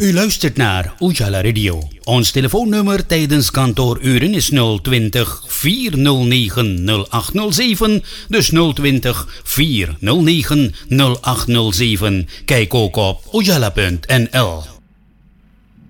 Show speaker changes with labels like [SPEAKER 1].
[SPEAKER 1] U luistert naar Ujala Radio. Ons telefoonnummer tijdens kantooruren is 020 409 0807. Dus 020 409 0807. Kijk ook op ujala.nl.